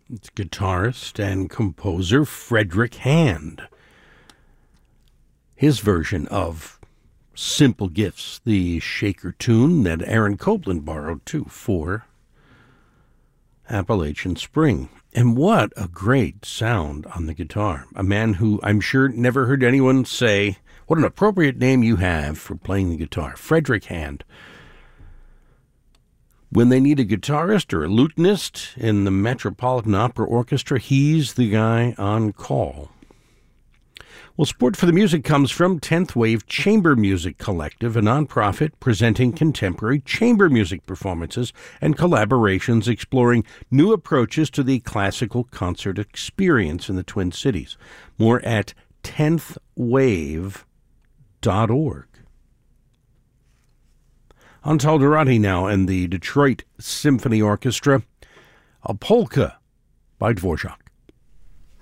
It's guitarist and composer Frederick Hand. His version of Simple Gifts, the Shaker tune that Aaron Copland borrowed too for Appalachian Spring. And what a great sound on the guitar. A man who I'm sure never heard anyone say, what an appropriate name you have for playing the guitar. Frederick Hand. When they need a guitarist or a lutenist in the Metropolitan Opera Orchestra, he's the guy on call. Well, support for the music comes from 10th Wave Chamber Music Collective, a nonprofit presenting contemporary chamber music performances and collaborations exploring new approaches to the classical concert experience in the Twin Cities. More at 10thwave.org. On Talderati now and the Detroit Symphony Orchestra, a polka by Dvorak.